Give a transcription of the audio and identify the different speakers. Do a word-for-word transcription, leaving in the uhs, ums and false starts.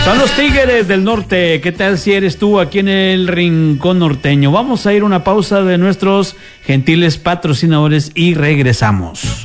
Speaker 1: Son los Tigres del Norte. ¿Qué tal si eres tú aquí en el Rincón Norteño? Vamos a ir a una pausa de nuestros gentiles patrocinadores y regresamos.